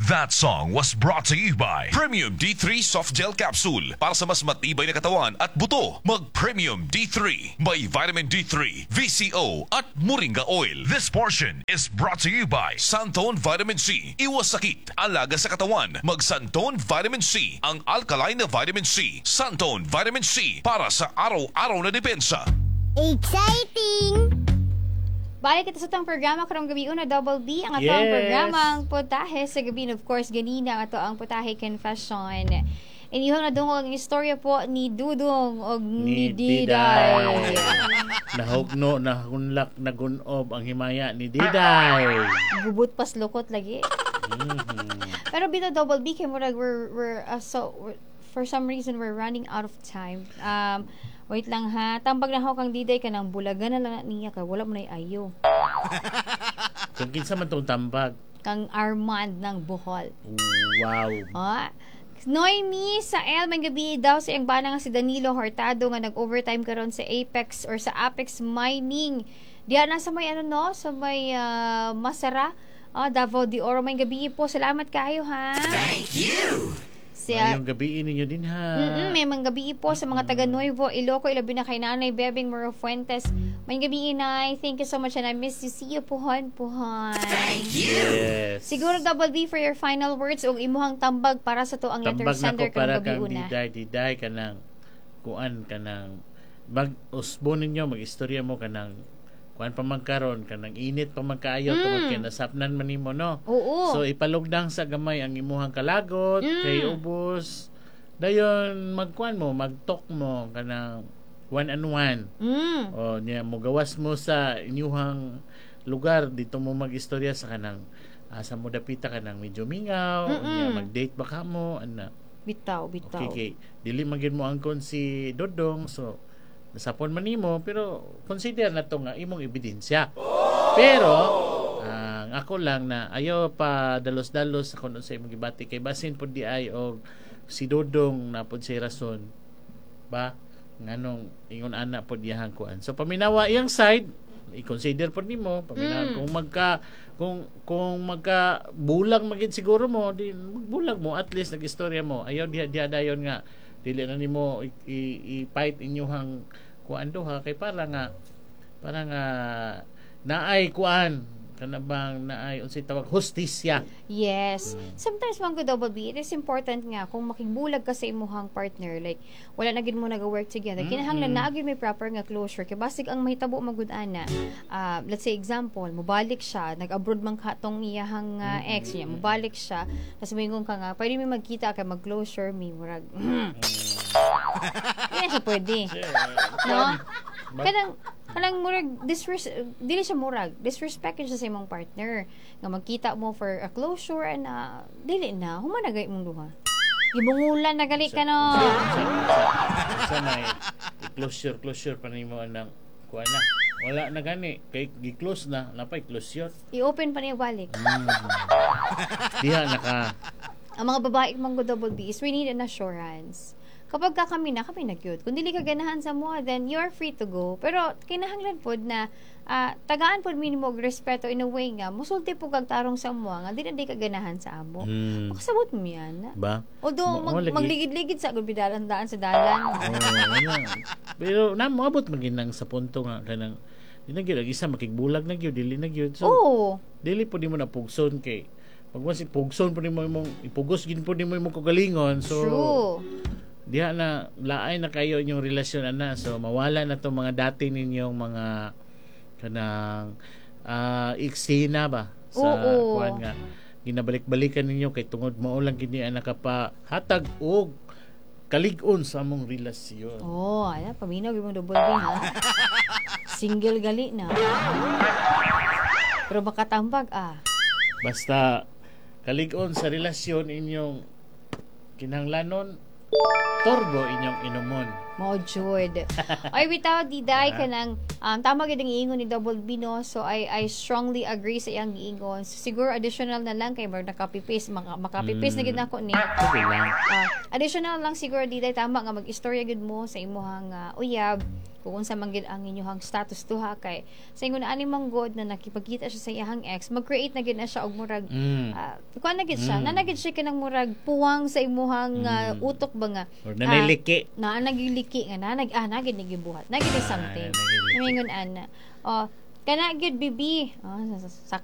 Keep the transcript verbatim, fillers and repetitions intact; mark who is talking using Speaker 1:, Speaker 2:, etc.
Speaker 1: That song was brought to you by Premium D three Soft Gel Capsule. Para sa mas matibay na katawan at buto, mag-Premium D three. May vitamin D three, V C O at Moringa Oil. This portion is brought to you by Santone Vitamin C. Iwas sakit, alaga sa katawan. Mag-Santone Vitamin C. Ang alkaline na vitamin C. Santone Vitamin C para sa araw-araw na depensa.
Speaker 2: Exciting!
Speaker 3: Balik kita sa itong programa karong gabi una Double B ang atong
Speaker 4: Yes.
Speaker 3: programang putahe sa gabi, of course ganina ang ato ang putahe confession. Inihong na dungog ang istorya po ni Dudong o ni,
Speaker 4: Ni
Speaker 3: Diday.
Speaker 4: Diday. Nahugno, nahunlak, nagunob ang himaya ni Diday.
Speaker 3: Gubot pas lukot lagi.
Speaker 4: Mhm.
Speaker 3: Pero bito Double B kay murag we're, we're uh, so we're, for some reason we're running out of time. Um Wait lang ha. Tambag na ako kang Diday ka ng bulagan na lang niya ka. Wala mo na ayo.
Speaker 4: Kung kinsa man tong tambag.
Speaker 3: Kang Armand ng Bohol.
Speaker 4: Wow.
Speaker 3: Ah. Noemi sa El may gabi daw sa iyang bana nga si Danilo Hurtado nga nag-overtime karon sa Apex or sa Apex Mining. Diyan na sa may ano no, sa may uh, Masara. Ah, Davao de Oro may gabi po. Salamat kayo ha.
Speaker 1: Thank you!
Speaker 3: Siya,
Speaker 4: Ngayong gabi ninyo din ha.
Speaker 3: Mm-mm, may mga gabi po sa mga taga Nuevo, Iloco, ilabi na kay Nanay Bebeng Moro Fuentes. May gabi inay. Thank you so much and I miss you. See you puhon, puhon.
Speaker 4: Yes.
Speaker 3: Siguro Double B for your final words o imuhang tambag para sa to ang letter
Speaker 4: Tambag na
Speaker 3: sender
Speaker 4: ko para
Speaker 3: kang gabi
Speaker 4: kang
Speaker 3: una.
Speaker 4: Diday, Diday ka ng kuan ka ng mag-usbo ninyo, mag-istorya mo ka ng kuan pa magkaroon ka ng init pa magkaayo
Speaker 3: Mm.
Speaker 4: tungod kay nasapnan man nimo no.
Speaker 3: Oo.
Speaker 4: So ipalugdang sa gamay ang imuhang kalagot,
Speaker 3: Mm.
Speaker 4: kay ubos. Dayon magkuan mo, magtok mo kanang one and one.
Speaker 3: Mm.
Speaker 4: O niya mo gawas mo sa inyuhang lugar dito mo magistorya sa kanang uh, sa mo dapita ka ng medyo mingaw,
Speaker 3: Mm-mm.
Speaker 4: niya mag-date ba ka mo ana.
Speaker 3: Bitaw, bitaw.
Speaker 4: Okay, kay dili magin mo angkon si Dodong so nasapon man nimo pero consider na to nga imong ebidensya. Pero ang ako lang na ayo pa dalos-dalos ako sa imong gibati kay basin pud di ay og si Dodong na pud say rason ba nganong ingon ana pud iyang kuan. So paminawa iyang side i-consider pud nimo paminawa
Speaker 3: Mm.
Speaker 4: kung magka kung kung magka bulag magid siguro mo di bulag mo at least nag-istorya mo ayaw diha diha dayon nga dili na nimo i- i- i-fight inyuhang kuan duha kay para nga para nga naay kuan kana bang naay unsay tawag hustisya.
Speaker 3: Yes. Sometimes man ko Double B, it is important nga kung makigbulag ka sa imuhang partner, like wala na gid mo nag-work together. Kinahanglan na agad may proper nga closure kay basig ang mahitabo magud-ana. Uh, let's say example, mobalik siya, nag-abroad man ka tong iyahang uh, ex niya, mobalik siya, tapos mingon ka nga, pwede mi magkita kay mag-closure mi murag. Yan siya pwede. No? Kanang kanang murag disres dili siya murag disrespect siya sa imong partner nga magkita mo for a closure and uh, dili na humanagay imong duha gibungulan na gali ka no
Speaker 4: Sa may closure closure pa nimo anang kuan na. Wala na gani kay gi-close na napay closure.
Speaker 3: i-open pa niya balik.
Speaker 4: Mm. Diha naka
Speaker 3: Ang mga babae mang go Double B is we need an assurance. Kapag ka kami na, kami na cute. Kung dili ka ganahan sa mo, then you're free to go. Pero, kinahanglan po na uh, tagaan po minimo og respeto in a way nga, musulti po kag tarong sa mo, nga di na di ka ganahan sa amo.
Speaker 4: Hmm.
Speaker 3: Makasabot mo yan.
Speaker 4: ba?
Speaker 3: Although,
Speaker 4: Ma-
Speaker 3: mag,
Speaker 4: lagi-
Speaker 3: magligid-ligid sa gubidalan daan sa dalan.
Speaker 4: Oh, wala. Pero na moabot maginang sa punto nga kanang di na gyud ang isa makigbulag na gyud dili na gyud. So
Speaker 3: Oo.
Speaker 4: dili po nimo na pugson kay pag mo si pugson po nimo imong ipugos gid po nimo imong kagalingon. So
Speaker 3: True.
Speaker 4: diha na laay na kayo inyong relasyon ana. So mawala na to mga dati ninyong mga kanang uh, eksena ba sa
Speaker 3: Oo.
Speaker 4: kuan nga ginabalik-balikan ninyo kay tungod mao lang gid niya nakapahatag og kalig-on sa among relasyon.
Speaker 3: Oh, ala, paminaw yung double B ha. Single gali na. Pero makatambag ah.
Speaker 4: Basta kalig-on sa relasyon inyong kinahanglanon, torbo inyong inumon.
Speaker 3: Mo jud. Ay bitaw diday kanang um, tama gid ang giingon ni Double B no. So I I strongly agree sa iyang giingon. So, siguro additional na lang kay mag naka-copy paste maka, maka-copy paste na gid nako ni.
Speaker 4: Okay lang.
Speaker 3: Ah, additional lang siguro diday tama nga mag-istorya gid mo sa imong uh, uyab kung unsa man gid ang inyong status duha kay sa ingon ani man god na nakipagkita siya sa iyang ex mag-create na gid na siya og murag
Speaker 4: Mm.
Speaker 3: uh, kuan na gid siya
Speaker 4: Mm.
Speaker 3: na gid siya kanang murag puwang sa imong uh,
Speaker 4: Mm.
Speaker 3: utok ba nga
Speaker 4: Or naniliki.
Speaker 3: na nagiliki nga na nag ah nagid nagibuhat nagid something
Speaker 4: nagiliki.
Speaker 3: mingon ana oh kana gyud bibi oh, sa, sa,